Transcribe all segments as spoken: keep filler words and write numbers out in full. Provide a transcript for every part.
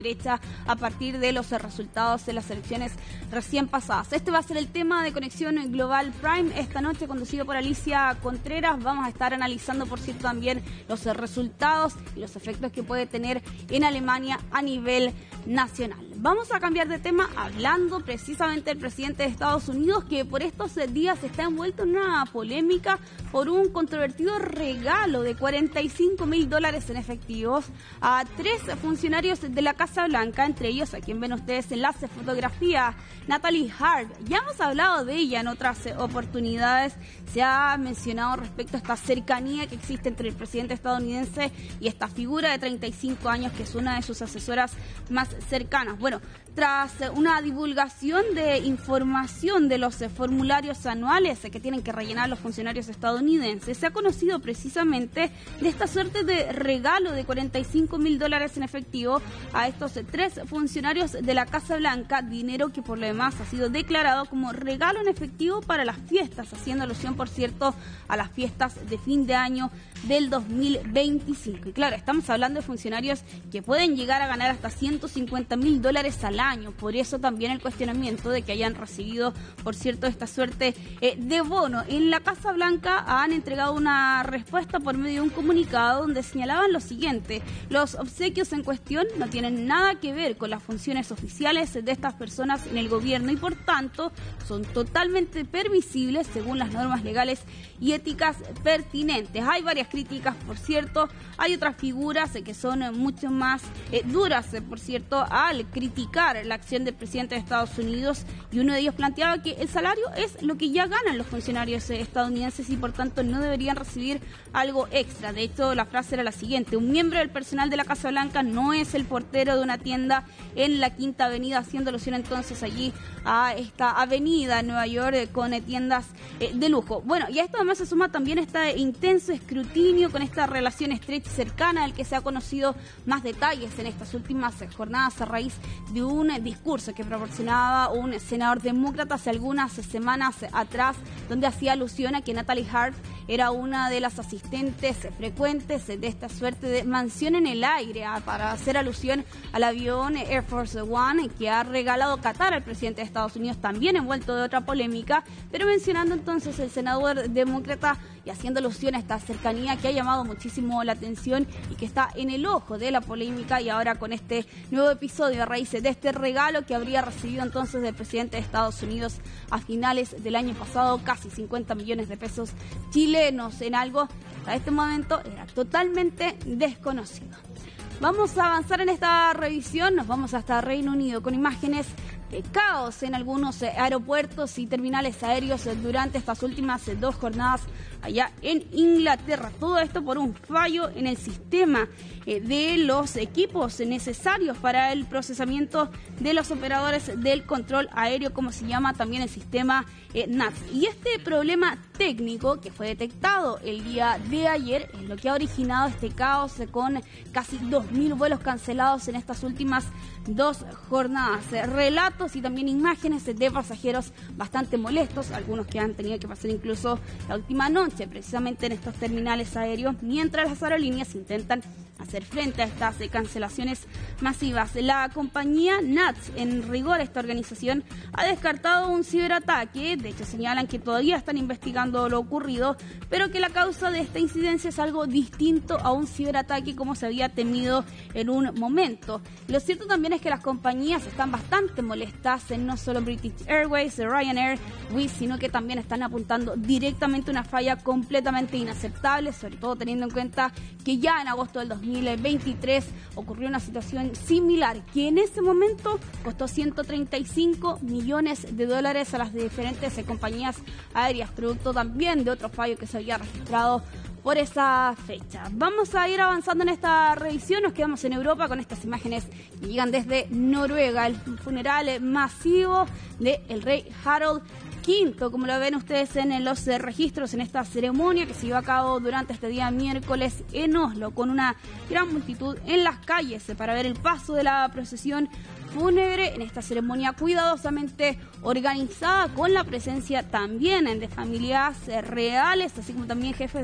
derecha a partir de los resultados de las elecciones recién pasadas. Este va a ser el tema de Conexión Global Prime esta noche, conducido por Alicia Contreras. Vamos a estar analizando, por cierto, también los resultados y los efectos que puede tener en Alemania a nivel nacional. Vamos a cambiar de tema hablando precisamente del presidente de Estados Unidos, que por estos días está envuelto en una polémica por un controvertido regalo de cuarenta y cinco mil dólares en efectivos a tres funcionarios de la Casa Blanca, entre ellos a quien ven ustedes en la fotografía, Natalie Hart. Ya hemos hablado de ella en otras oportunidades, se ha mencionado respecto a esta cercanía que existe entre el presidente estadounidense y esta figura de treinta y cinco años que es una de sus asesoras más cercanas. Bueno, tras una divulgación de información de los formularios anuales que tienen que rellenar los funcionarios estadounidenses, se ha conocido precisamente de esta suerte de regalo de cuarenta y cinco mil dólares en efectivo a estos tres funcionarios de la Casa Blanca, dinero que por lo demás ha sido declarado como regalo en efectivo para las fiestas, haciendo alusión, por cierto, a las fiestas de fin de año del dos mil veinticinco. Y claro, estamos hablando de funcionarios que pueden llegar a ganar hasta ciento cincuenta mil dólares al año. Por eso también el cuestionamiento de que hayan recibido, por cierto, esta suerte eh, de bono. En la Casa Blanca han entregado una respuesta por medio de un comunicado donde señalaban lo siguiente: los obsequios en cuestión no tienen nada que ver con las funciones oficiales de estas personas en el gobierno y por tanto son totalmente permisibles según las normas legales y éticas pertinentes. Hay varias críticas, por cierto, hay otras figuras eh, que son eh, mucho más eh, duras, eh, por cierto, al criticar la acción del presidente de Estados Unidos, y uno de ellos planteaba que el salario es lo que ya ganan los funcionarios eh, estadounidenses y por tanto no deberían recibir algo extra. De hecho, la frase era la siguiente: un miembro del personal de la Casa Blanca no es el portero de una tienda en la Quinta Avenida, haciendo alusión entonces allí a esta avenida en Nueva York eh, con eh, tiendas eh, de lujo. Bueno, y a esto además se suma también este intenso escrutinio con esta relación estrecha y cercana del que se ha conocido más detalles en estas últimas eh, jornadas a raíz de un eh, discurso que proporcionaba un senador demócrata hace algunas eh, semanas eh, atrás, donde hacía alusión a que Natalie Hart era una de las asistentes eh, frecuentes eh, de esta suerte de mansión en el aire, a, para hacer alusión al avión eh, Air Force One eh, que ha regalado Qatar al presidente de Estados Unidos, también envuelto de otra polémica, pero mencionando entonces el senador demócrata y haciendo alusión a esta cercanía que ha llamado muchísimo la atención y que está en el ojo de la polémica. Y ahora con este nuevo episodio a raíz de este regalo que habría recibido entonces del presidente de Estados Unidos a finales del año pasado, casi cincuenta millones de pesos chilenos, en algo que hasta este momento era totalmente desconocido. Vamos a avanzar en esta revisión, nos vamos hasta Reino Unido con imágenes de caos en algunos aeropuertos y terminales aéreos durante estas últimas dos jornadas allá en Inglaterra. Todo esto por un fallo en el sistema de los equipos necesarios para el procesamiento de los operadores del control aéreo, como se llama también el sistema eh, N A T. Y este problema técnico que fue detectado el día de ayer es lo que ha originado este caos con casi dos mil vuelos cancelados en estas últimas dos jornadas. Relatos y también imágenes de pasajeros bastante molestos, algunos que han tenido que pasar incluso la última noche precisamente en estos terminales aéreos, mientras las aerolíneas intentan hacer frente a estas cancelaciones masivas. La compañía N A T, en rigor esta organización, ha descartado un ciberataque. De hecho, señalan que todavía están investigando lo ocurrido, pero que la causa de esta incidencia es algo distinto a un ciberataque como se había temido en un momento. Lo cierto también es que las compañías están bastante molestas, en no solo British Airways, Ryanair, Wizz, sino que también están apuntando directamente a una falla completamente inaceptable, sobre todo teniendo en cuenta que ya en agosto del dos mil veintitrés ocurrió una situación similar que en ese momento costó ciento treinta y cinco millones de dólares a las diferentes compañías aéreas, producto también de otro fallo que se había registrado por esa fecha. Vamos a ir avanzando en esta revisión, nos quedamos en Europa con estas imágenes que llegan desde Noruega, el funeral masivo del rey Harald Quinto, como lo ven ustedes en los registros, en esta ceremonia que se llevó a cabo durante este día miércoles en Oslo, con una gran multitud en las calles para ver el paso de la procesión fúnebre en esta ceremonia cuidadosamente organizada, con la presencia también de familias reales, así como también jefes de Estado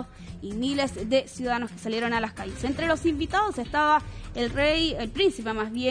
diputados y miles de ciudadanos que salieron a las calles. Entre los invitados estaba el rey, el príncipe más bien,